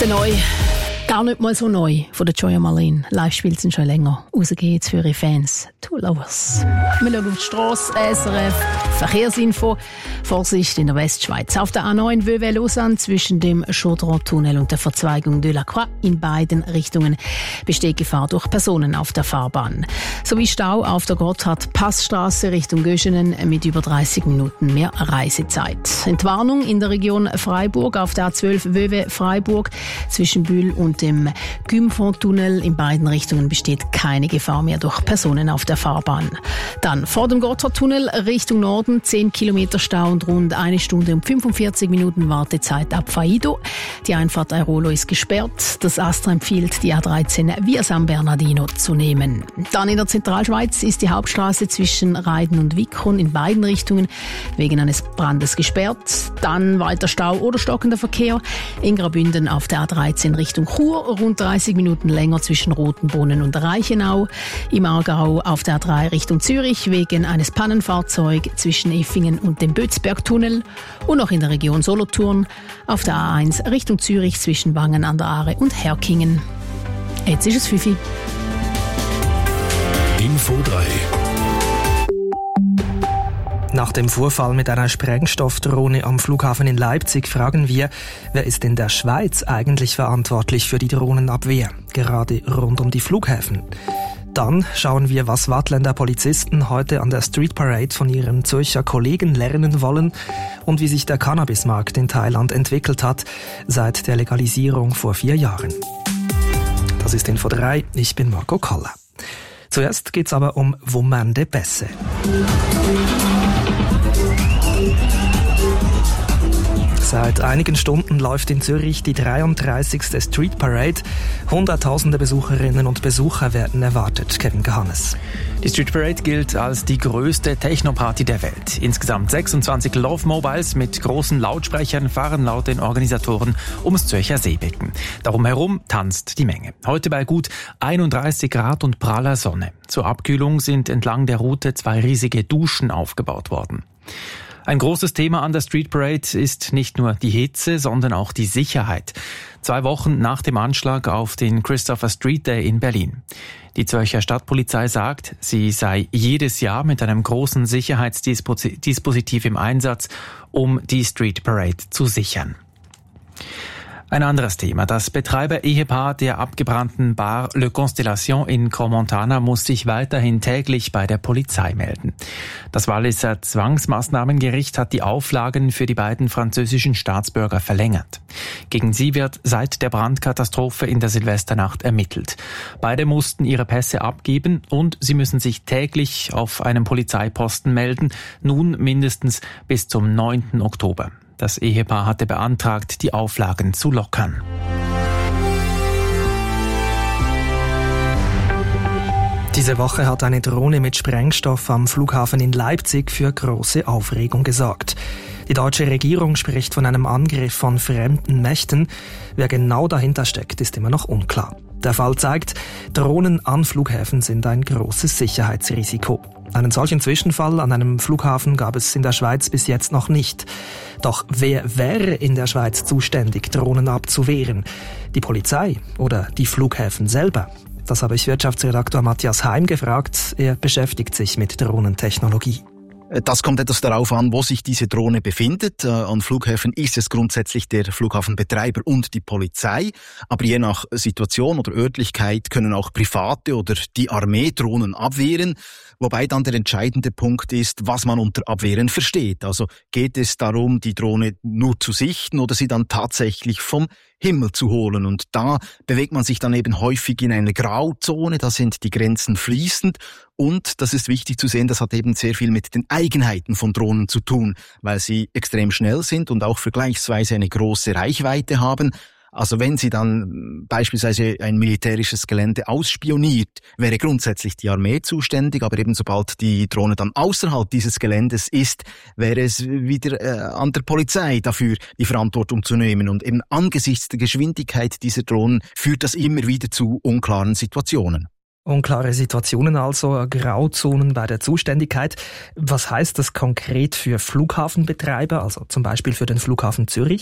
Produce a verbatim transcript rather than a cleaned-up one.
Der Neu. Gar nicht mal so neu von der Joya Marlene. Live spielt sie schon länger. Raus geht's für ihre Fans. Two Lovers. Wir schauen auf die Strasse. S R F Verkehrsinfo. Vorsicht in der Westschweiz. Auf der A neun Vevey-Lausanne zwischen dem Chaudron-Tunnel und der Verzweigung de la Croix in beiden Richtungen besteht Gefahr durch Personen auf der Fahrbahn. Sowie Stau auf der Gotthard-Passstraße Richtung Göschenen mit über dreißig Minuten mehr Reisezeit. Entwarnung in der Region Freiburg auf der A zwölf Vevey-Freiburg zwischen Bühl und dem Gümfont-Tunnel in beiden Richtungen besteht keine Gefahr mehr durch Personen auf der Fahrbahn. Dann vor dem Gotthard-Tunnel Richtung Norden zehn Kilometer Stau und rund eine Stunde und fünfundvierzig Minuten Wartezeit ab Faido. Die Einfahrt Airolo ist gesperrt. Das Astra empfiehlt, die A dreizehn via San Bernardino zu nehmen. Dann in der Zentralschweiz ist die Hauptstraße zwischen Reiden und Wickhorn in beiden Richtungen wegen eines Brandes gesperrt. Dann weiter Stau oder stockender Verkehr in Graubünden auf der A dreizehn Richtung Chur. Rund dreißig Minuten länger zwischen Rotenbohnen und Reichenau. Im Aargau auf der A drei Richtung Zürich wegen eines Pannenfahrzeugs zwischen Effingen und dem Bötzbergtunnel. Und noch in der Region Solothurn auf der A eins Richtung Zürich zwischen Wangen an der Aare und Herkingen. Jetzt ist es fünf Uhr. Info drei. Nach dem Vorfall mit einer Sprengstoffdrohne am Flughafen in Leipzig fragen wir, wer ist in der Schweiz eigentlich verantwortlich für die Drohnenabwehr, gerade rund um die Flughäfen? Dann schauen wir, was Waadtländer Polizisten heute an der Street Parade von ihren Zürcher Kollegen lernen wollen und wie sich der Cannabismarkt in Thailand entwickelt hat seit der Legalisierung vor vier Jahren. Das ist Info drei, ich bin Marco Kalla. Zuerst geht's aber um Womande Besse. Seit einigen Stunden läuft in Zürich die dreiunddreißigste Street Parade. Hunderttausende Besucherinnen und Besucher werden erwartet. Kevin Gehannes. Die Street Parade gilt als die größte Techno-Party der Welt. Insgesamt sechsundzwanzig Love Mobiles mit großen Lautsprechern fahren laut den Organisatoren ums Zürcher Seebecken. Darum herum tanzt die Menge. Heute bei gut einunddreißig Grad und praller Sonne. Zur Abkühlung sind entlang der Route zwei riesige Duschen aufgebaut worden. Ein großes Thema an der Street Parade ist nicht nur die Hitze, sondern auch die Sicherheit. Zwei Wochen nach dem Anschlag auf den Christopher Street Day in Berlin. Die Zürcher Stadtpolizei sagt, sie sei jedes Jahr mit einem großen Sicherheitsdispositiv im Einsatz, um die Street Parade zu sichern. Ein anderes Thema. Das Betreiber-Ehepaar der abgebrannten Bar Le Constellation in Crans-Montana muss sich weiterhin täglich bei der Polizei melden. Das Walliser Zwangsmaßnahmengericht hat die Auflagen für die beiden französischen Staatsbürger verlängert. Gegen sie wird seit der Brandkatastrophe in der Silvesternacht ermittelt. Beide mussten ihre Pässe abgeben und sie müssen sich täglich auf einem Polizeiposten melden, nun mindestens bis zum neunten Oktober. Das Ehepaar hatte beantragt, die Auflagen zu lockern. Diese Woche hat eine Drohne mit Sprengstoff am Flughafen in Leipzig für große Aufregung gesorgt. Die deutsche Regierung spricht von einem Angriff von fremden Mächten. Wer genau dahinter steckt, ist immer noch unklar. Der Fall zeigt, Drohnen an Flughäfen sind ein großes Sicherheitsrisiko. Einen solchen Zwischenfall an einem Flughafen gab es in der Schweiz bis jetzt noch nicht. Doch wer wäre in der Schweiz zuständig, Drohnen abzuwehren? Die Polizei oder die Flughäfen selber? Das habe ich Wirtschaftsredaktor Matthias Heim gefragt. Er beschäftigt sich mit Drohnentechnologie. Das kommt etwas darauf an, wo sich diese Drohne befindet. An Flughäfen ist es grundsätzlich der Flughafenbetreiber und die Polizei. Aber je nach Situation oder Örtlichkeit können auch Private oder die Armee Drohnen abwehren. Wobei dann der entscheidende Punkt ist, was man unter Abwehren versteht. Also geht es darum, die Drohne nur zu sichten oder sie dann tatsächlich vom Himmel zu holen. Und da bewegt man sich dann eben häufig in eine Grauzone, da sind die Grenzen fließend. Und, das ist wichtig zu sehen, das hat eben sehr viel mit den Eigenheiten von Drohnen zu tun, weil sie extrem schnell sind und auch vergleichsweise eine große Reichweite haben. Also wenn sie dann beispielsweise ein militärisches Gelände ausspioniert, wäre grundsätzlich die Armee zuständig, aber eben sobald die Drohne dann außerhalb dieses Geländes ist, wäre es wieder äh, an der Polizei dafür, die Verantwortung zu nehmen. Und eben angesichts der Geschwindigkeit dieser Drohnen führt das immer wieder zu unklaren Situationen. Unklare Situationen also, Grauzonen bei der Zuständigkeit. Was heißt das konkret für Flughafenbetreiber, also zum Beispiel für den Flughafen Zürich?